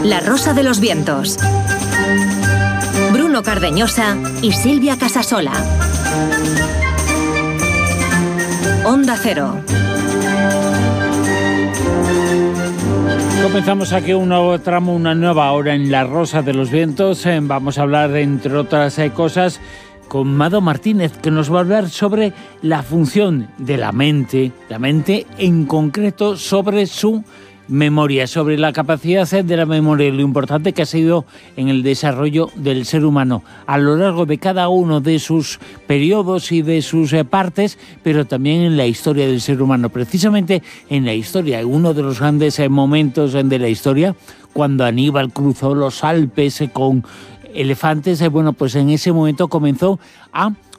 La Rosa de los Vientos. Bruno Cardeñosa y Silvia Casasola. Onda Cero. Comenzamos aquí un nuevo tramo, una nueva hora en La Rosa de los Vientos. Vamos a hablar, entre otras cosas, con Mado Martínez, que nos va a hablar sobre la función de la mente en concreto, sobre su memoria, sobre la capacidad de la memoria, lo importante que ha sido en el desarrollo del ser humano a lo largo de cada uno de sus periodos y de sus partes, pero también en la historia del ser humano. Precisamente en la historia, uno de los grandes momentos de la historia, cuando Aníbal cruzó los Alpes con elefantes, bueno, pues en ese momento comenzó a